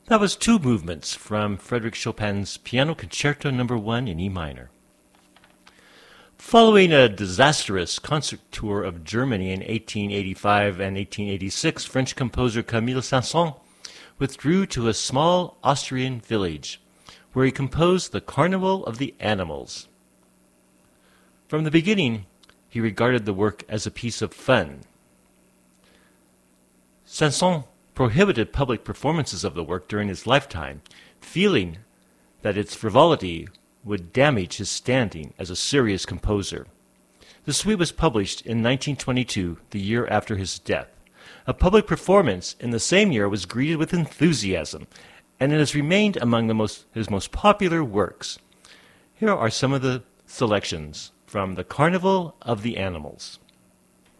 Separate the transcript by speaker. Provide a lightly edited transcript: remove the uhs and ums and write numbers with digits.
Speaker 1: That was two movements from Frédéric Chopin's Piano Concerto No. 1 in E minor. Following a disastrous concert tour of Germany in 1885 and 1886, French composer Camille Saint-Saëns withdrew to a small Austrian village, where he composed the Carnival of the Animals. From the beginning, he regarded the work as a piece of fun. Saint-Saëns prohibited public performances of the work during his lifetime, feeling that its frivolity would damage his standing as a serious composer. The suite was published in 1922, the year after his death. A public performance in the same year was greeted with enthusiasm, and it has remained among his most popular works. Here are some of the selections from the Carnival of the Animals.